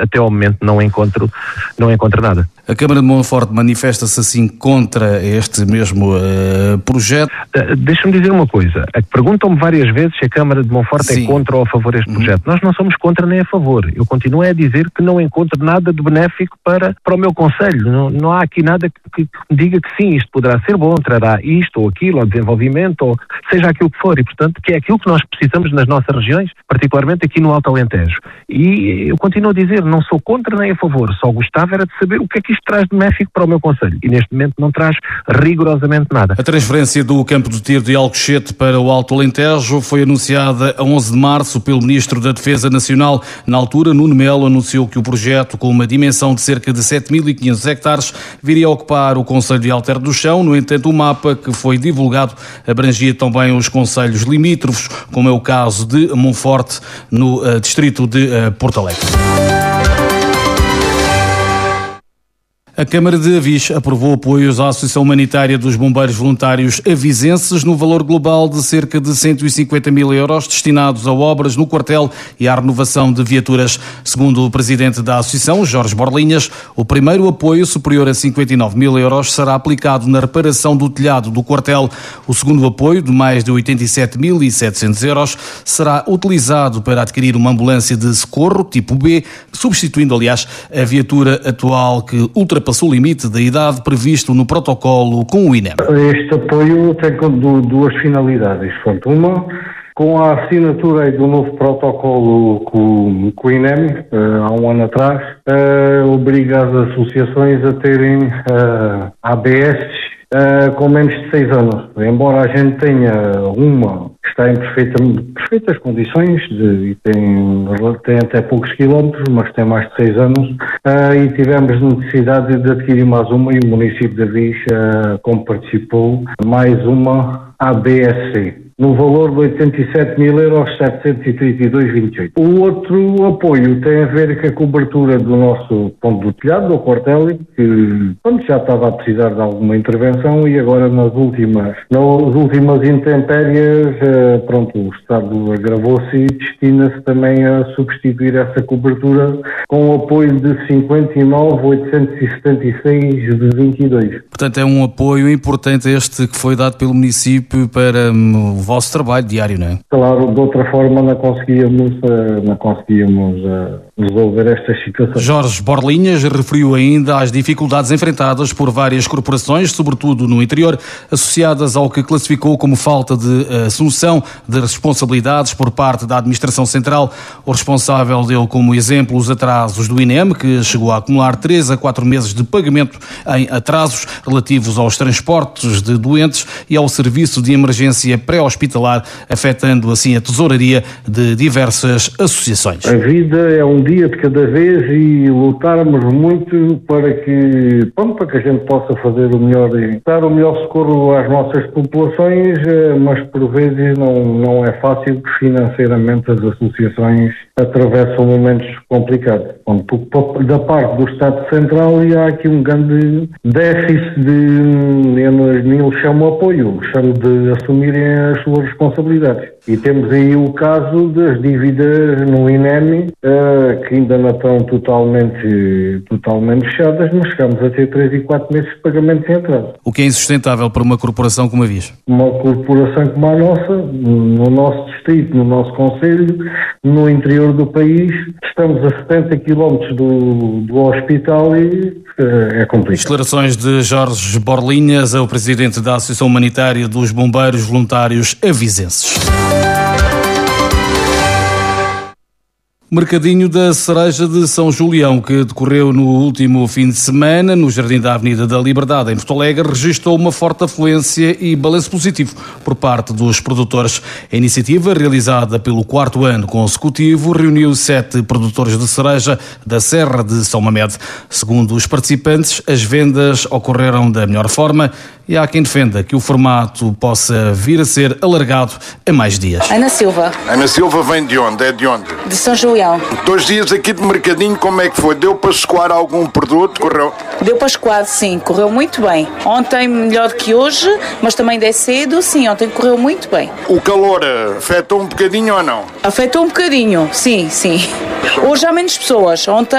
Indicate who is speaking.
Speaker 1: até ao momento não encontro nada.
Speaker 2: A Câmara de Monforte manifesta-se assim contra este mesmo projeto?
Speaker 1: Deixa-me dizer uma coisa. Perguntam-me várias vezes se a Câmara de Monforte é contra ou a favor deste projeto. Nós não somos contra nem a favor. Eu continuo a dizer que não encontro nada de benéfico para o meu concelho. Não há aqui nada que me diga que sim, isto poderá ser bom, trará isto ou aquilo, ou desenvolvimento, ou seja aquilo que for. E, portanto, que é aquilo que nós precisamos nas nossas regiões, particularmente aqui no Alto Alentejo. E eu continuo a dizer, não sou contra nem a favor. Só gostava era de saber o que é que isto traz de benéfico para o meu concelho. E neste momento não traz rigorosamente nada.
Speaker 2: A transferência do campo de tiro de Alcochete para o Alto Alentejo foi anunciada a 11 de março pelo Ministro da Defesa Nacional. Na altura, Nuno Melo anunciou que o projeto, com uma dimensão de cerca de 7.500 hectares, viria a ocupar o concelho de Alter do Chão. No entanto, o mapa que foi divulgado abrangia também os concelhos limítrofes, como é o caso de Monforte, no distrito de Porto Alegre. A Câmara de Avis aprovou apoios à Associação Humanitária dos Bombeiros Voluntários Avisenses no valor global de cerca de 150 mil euros destinados a obras no quartel e à renovação de viaturas. Segundo o presidente da Associação, Jorge Borlinhas, o primeiro apoio, superior a 59 mil euros, será aplicado na reparação do telhado do quartel. O segundo apoio, de mais de 87.700 euros, será utilizado para adquirir uma ambulância de socorro tipo B, substituindo, aliás, a viatura atual que ultrapassou o limite da idade previsto no protocolo com o INEM.
Speaker 3: Este apoio tem duas finalidades. Uma, com a assinatura do novo protocolo com o INEM, há um ano atrás, obriga as associações a terem ABS com menos de 6 anos. Embora a gente tenha uma que está em perfeitas condições e tem até poucos quilómetros, mas tem mais de 6 anos, e tivemos necessidade de adquirir mais uma, e o município de Avis, como participou, mais uma ABSC, no valor de 87.732,28. O outro apoio tem a ver com a cobertura do nosso ponto do telhado, do quartel, que já estava a precisar de alguma intervenção, e agora nas últimas intempéries, o Estado agravou-se e destina-se também a substituir essa cobertura com o apoio de 59.876,22.
Speaker 2: Portanto, é um apoio importante este que foi dado pelo município para o vosso trabalho diário, não é?
Speaker 3: Claro, de outra forma não conseguíamos resolver estas situações.
Speaker 2: Jorge Borlinhas referiu ainda às dificuldades enfrentadas por várias corporações, sobretudo no interior, associadas ao que classificou como falta de assunção de responsabilidades por parte da Administração Central. O responsável deu como exemplo os atrasos do INEM, que chegou a acumular 3 a 4 meses de pagamento em atrasos relativos aos transportes de doentes e ao serviço de emergência pré-hospitalar, afetando assim a tesouraria de diversas associações.
Speaker 3: A vida é um dia de cada vez e lutarmos muito para que a gente possa fazer o melhor e dar o melhor socorro às nossas populações, mas por vezes não é fácil, porque financeiramente as associações atravessam momentos complicados. Da parte do Estado Central há aqui um grande déficit eu não chamo apoio, chamo de assumirem as suas responsabilidades. E temos aí o caso das dívidas no INEM, que ainda não estão totalmente fechadas, mas chegamos a ter 3 e 4 meses de pagamento sem atraso.
Speaker 2: O que é insustentável para uma corporação como a Avis?
Speaker 3: Uma corporação como a nossa, no nosso distrito, no nosso concelho, no interior do país, estamos a 70 km do hospital e é complicado.
Speaker 2: Declarações de Jorge Borlinhas, o presidente da Associação Humanitária dos Bombeiros Voluntários Avisenses. Mercadinho da Cereja de São Julião, que decorreu no último fim de semana no Jardim da Avenida da Liberdade, em Porto Alegre, registrou uma forte afluência e balanço positivo por parte dos produtores. A iniciativa, realizada pelo 4º ano consecutivo, reuniu 7 produtores de cereja da Serra de São Mamede. Segundo os participantes, as vendas ocorreram da melhor forma e há quem defenda que o formato possa vir a ser alargado a mais dias.
Speaker 4: Ana Silva.
Speaker 5: Ana Silva vem de onde? É de onde?
Speaker 4: De São Julião.
Speaker 5: 2 dias aqui de mercadinho, como é que foi? Deu para escoar algum produto? Correu?
Speaker 4: Deu para escoar, sim. Correu muito bem. Ontem melhor do que hoje, mas também de cedo, sim. Ontem correu muito bem.
Speaker 5: O calor afetou um bocadinho ou não?
Speaker 4: Afetou um bocadinho, sim. Hoje há menos pessoas. Ontem